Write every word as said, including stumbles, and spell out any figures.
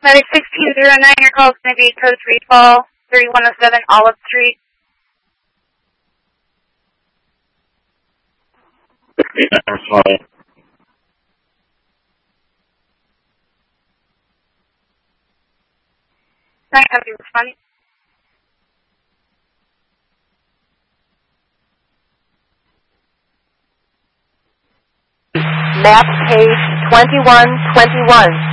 Medic sixteen zero nine, your call is going to be code three fall, thirty-one oh seven Olive Street. I'm sorry. Nine, have you responded? Map page twenty-one twenty-one.